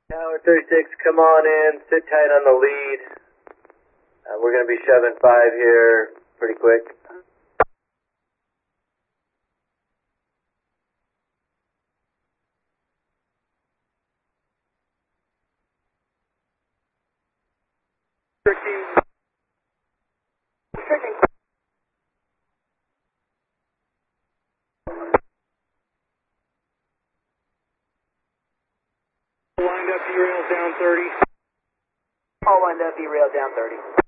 Tower 36, come on in, sit tight on the lead. We're going to be shoving 5 here pretty quick. Lined up, derails down 30. All lined up, derail down 30.